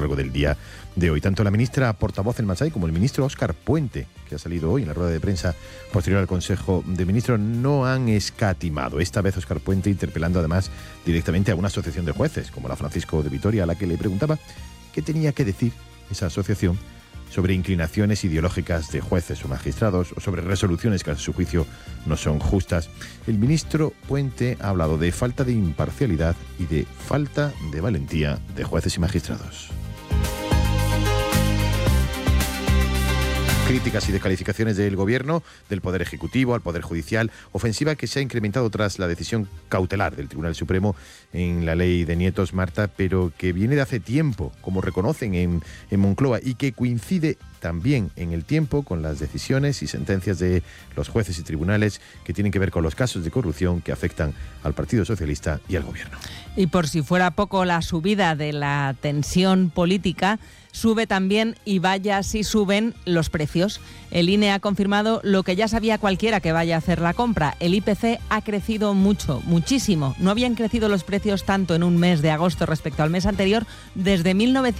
largo del día de hoy. Tanto la ministra portavoz en Masai como el ministro Óscar Puente, que ha salido hoy en la rueda de prensa posterior al Consejo de Ministros, no han escatimado. Esta vez Óscar Puente interpelando además directamente a una asociación de jueces, como la Francisco de Vitoria, a la que le preguntaba qué tenía que decir esa asociación sobre inclinaciones ideológicas de jueces o magistrados o sobre resoluciones que a su juicio no son justas. El ministro Puente ha hablado de falta de imparcialidad y de falta de valentía de jueces y magistrados. Críticas y descalificaciones del Gobierno, del Poder Ejecutivo, al Poder Judicial, ofensiva que se ha incrementado tras la decisión cautelar del Tribunal Supremo en la ley de nietos, Marta, pero que viene de hace tiempo, como reconocen en Moncloa, y que coincide también en el tiempo con las decisiones y sentencias de los jueces y tribunales que tienen que ver con los casos de corrupción que afectan al Partido Socialista y al Gobierno. Y por si fuera poco la subida de la tensión política, sube también, y vaya si suben, los precios. El INE ha confirmado lo que ya sabía cualquiera que vaya a hacer la compra. El IPC ha crecido mucho, muchísimo. No habían crecido los precios tanto en un mes de agosto respecto al mes anterior desde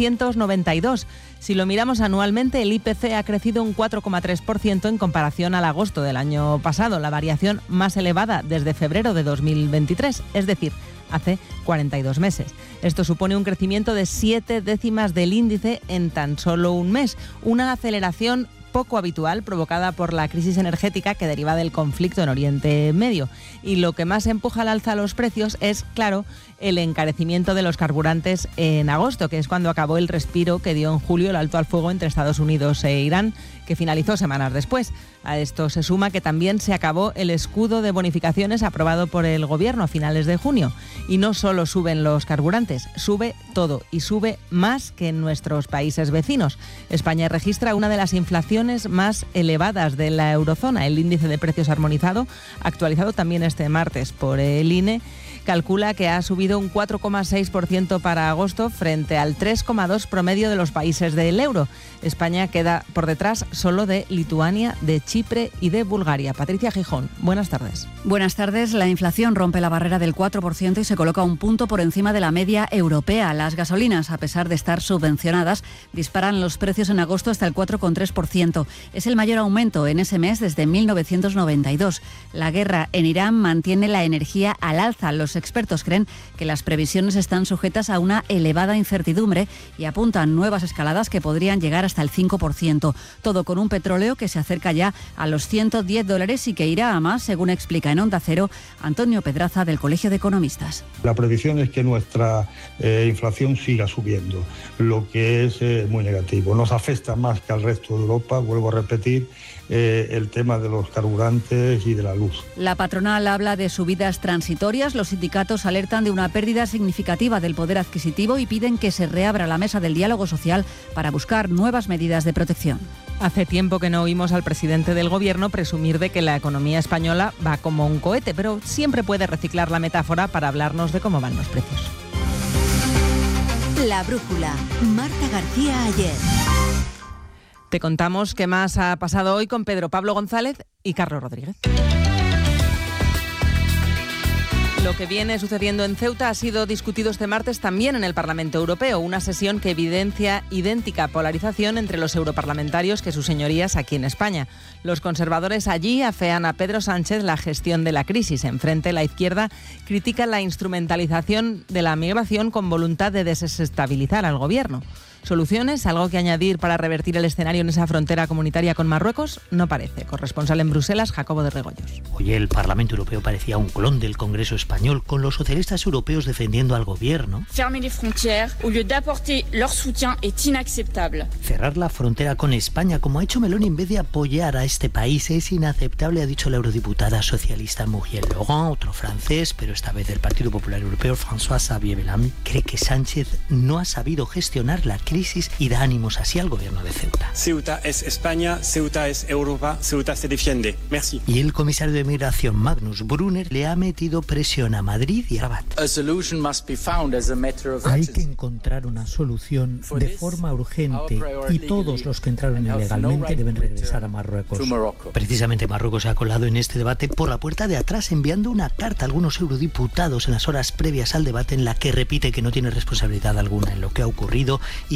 1992. Si lo miramos anualmente, el IPC ha crecido un 4,3% en comparación al agosto del año pasado, la variación más elevada desde febrero de 2023, es decir, hace 42 meses. Esto supone un crecimiento de 7 décimas del índice en tan solo un mes, una aceleración poco habitual provocada por la crisis energética que deriva del conflicto en Oriente Medio. Y lo que más empuja al alza los precios es, claro, el encarecimiento de los carburantes en agosto, que es cuando acabó el respiro que dio en julio el alto al fuego entre Estados Unidos e Irán, que finalizó semanas después. A esto se suma que también se acabó el escudo de bonificaciones aprobado por el Gobierno a finales de junio. Y no solo suben los carburantes, sube todo, y sube más que en nuestros países vecinos. España registra una de las inflaciones más elevadas de la eurozona. El índice de precios armonizado, actualizado también este martes por el INE, calcula que ha subido un 4,6% para agosto frente al 3,2% promedio de los países del euro. España queda por detrás solo de Lituania, de Chipre y de Bulgaria. Patricia Gijón, buenas tardes. Buenas tardes. La inflación rompe la barrera del 4% y se coloca un punto por encima de la media europea. Las gasolinas, a pesar de estar subvencionadas, disparan los precios en agosto hasta el 4,3%. Es el mayor aumento en ese mes desde 1992. La guerra en Irán mantiene la energía al alza. Los expertos creen que las previsiones están sujetas a una elevada incertidumbre y apuntan nuevas escaladas que podrían llegar hasta el 5%. Todo con un petróleo que se acerca ya a los $110 y que irá a más, según explica en Onda Cero Antonio Pedraza del Colegio de Economistas. La previsión es que nuestra inflación siga subiendo, lo que es muy negativo. Nos afecta más que al resto de Europa, vuelvo a repetir, el tema de los carburantes y de la luz. La patronal habla de subidas transitorias. Los sindicatos alertan de una pérdida significativa del poder adquisitivo y piden que se reabra la mesa del diálogo social para buscar nuevas medidas de protección. Hace tiempo que no oímos al presidente del Gobierno presumir de que la economía española va como un cohete, pero siempre puede reciclar la metáfora para hablarnos de cómo van los precios. La brújula. Marta García Ayer. Te contamos qué más ha pasado hoy con Pedro Pablo González y Carlos Rodríguez. Lo que viene sucediendo en Ceuta ha sido discutido este martes también en el Parlamento Europeo, una sesión que evidencia idéntica polarización entre los europarlamentarios que sus señorías aquí en España. Los conservadores allí afean a Pedro Sánchez la gestión de la crisis. Enfrente, la izquierda critica la instrumentalización de la migración con voluntad de desestabilizar al gobierno. ¿Soluciones? ¿Algo que añadir para revertir el escenario en esa frontera comunitaria con Marruecos? No parece. Corresponsal en Bruselas, Jacobo de Regoyos. Hoy el Parlamento Europeo parecía un clon del Congreso español, con los socialistas europeos defendiendo al gobierno. Fermer les frontières au lieu d'apporter leur soutien est inacceptable. Cerrar la frontera con España, como ha hecho Meloni, en vez de apoyar a este país, es inaceptable, ha dicho la eurodiputada socialista Muriel Laurent, otro francés, pero esta vez del Partido Popular Europeo, François-Xavier Bellamy, cree que Sánchez no ha sabido gestionar la crisis y da ánimos así al gobierno de Ceuta. Ceuta es España, Ceuta es Europa, Ceuta se defiende. Merci. Y el comisario de Migración, Magnus Brunner, le ha metido presión a Madrid y a Rabat. Hay que encontrar una solución de forma urgente y todos los que entraron ilegalmente deben regresar a Marruecos. Precisamente Marruecos se ha colado en este debate por la puerta de atrás, enviando una carta a algunos eurodiputados en las horas previas al debate en la que repite que no tiene responsabilidad alguna en lo que ha ocurrido y